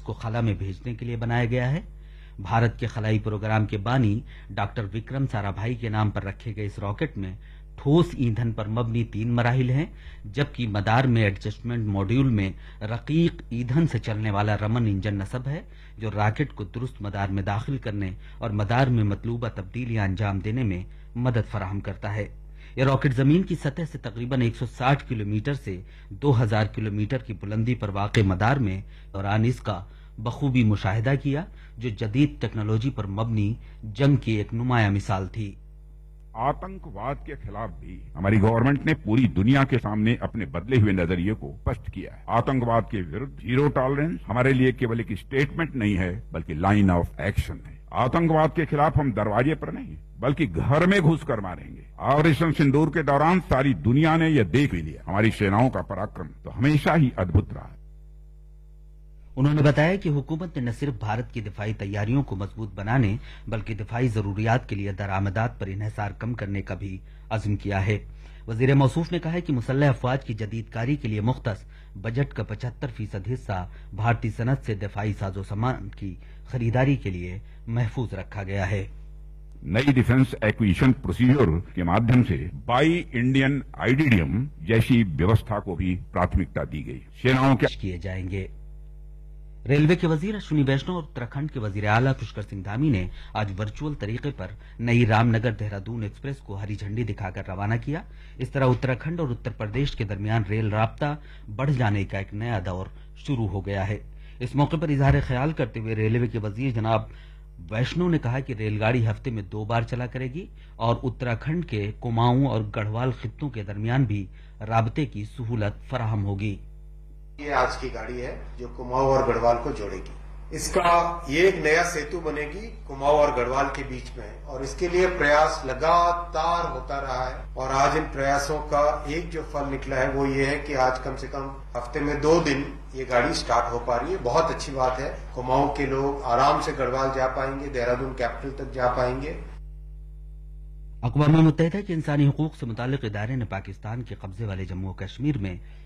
کو خلا میں بھیجنے کے لیے بنایا گیا ہے۔ بھارت کے خلائی پروگرام کے بانی ڈاکٹر وکرم سارا بھائی کے نام پر رکھے گئے اس راکٹ میں ٹھوس ایندھن پر مبنی 3 مراحل ہیں، جبکہ مدار میں ایڈجسٹمنٹ ماڈیول میں رقیق ایندھن سے چلنے والا رمن انجن نصب ہے، جو راکٹ کو درست مدار میں داخل کرنے اور مدار میں مطلوبہ تبدیلیاں انجام دینے میں مدد فراہم کرتا ہے۔ یہ راکٹ زمین کی سطح سے تقریباً 160 کلومیٹر سے 2000 کلومیٹر کی بلندی پر واقع مدار میں دوران اس کا بخوبی مشاہدہ کیا، جو جدید ٹیکنالوجی پر مبنی جنگ کی ایک نمایاں مثال تھی۔ آتنکواد کے خلاف بھی ہماری گورنمنٹ نے پوری دنیا کے سامنے اپنے بدلے ہوئے نظریے کو اسپشٹ کیا ہے۔ آتنکواد کے ورد زیرو ٹالرنس ہمارے لیے کیول ایک اسٹیٹمنٹ نہیں ہے بلکہ لائن آف ایکشن ہے۔ آتنکواد کے خلاف ہم دروازے پر نہیں بلکہ گھر میں گھس کر ماریں گے۔ آپریشن سندور کے دوران ساری دنیا نے یہ دیکھ بھی لیا، ہماری سیناؤں کا پراکرم تو ہمیشہ ہی ادبھت رہا ہے۔ انہوں نے بتایا کہ حکومت نے نہ صرف بھارت کی دفاعی تیاریوں کو مضبوط بنانے بلکہ دفاعی ضروریات کے لیے درآمدات پر انحصار کم کرنے کا بھی عزم کیا ہے۔ وزیر موصوف نے کہا کہ مسلح افواج کی جدید کاری کے لیے مختص بجٹ کا 75% حصہ بھارتی صنعت سے دفاعی ساز و سامان کی خریداری کے لیے محفوظ رکھا گیا ہے۔ نئی ڈیفنس ایکویزیشن پروسیجر کے مادھیم سے بائی انڈین آئیڈیڈیم جیسی ویوستھا کو بھی پراتھمکتا دی گئی۔ سیناؤں کے کیے جائیں گے۔ ریلوے کے وزیر اشونی ویشنو اور اتراکھنڈ کے وزیر اعلیٰ پشکر سنگھ دھامی نے آج ورچوئل طریقے پر نئی رام نگر دہرادون ایکسپریس کو ہری جھنڈی دکھا کر روانہ کیا۔ اس طرح اتراکھنڈ اور اتر پردیش کے درمیان ریل رابطہ بڑھ جانے کا ایک نیا دور شروع ہو گیا ہے۔ اس موقع پر اظہار خیال کرتے ہوئے ریلوے کے وزیر جناب ویشنو نے کہا کہ ریل گاڑی ہفتے میں 2 بار چلا کرے گی اور اتراکھنڈ کے کماؤں اور گڑھوال خطوں کے درمیان بھی رابطے کی سہولت فراہم ہوگی۔ یہ آج کی گاڑی ہے جو کماؤں اور گڑھوال کو جوڑے گی۔ اس کا یہ ایک نیا سیتو بنے گی کماؤں اور گڑھوال کے بیچ میں، اور اس کے لیے پریاس لگاتار ہوتا رہا ہے، اور آج ان پریاسوں کا ایک جو پھل نکلا ہے وہ یہ ہے کہ آج کم سے کم ہفتے میں 2 دن یہ گاڑی سٹارٹ ہو پا رہی ہے۔ بہت اچھی بات ہے، کماؤں کے لوگ آرام سے گڑھوال جا پائیں گے، دہرادون کیپٹل تک جا پائیں گے۔ اقوام متحدہ کے انسانی حقوق سے متعلق ادارے نے پاکستان کے قبضے والے جموں و کشمیر میں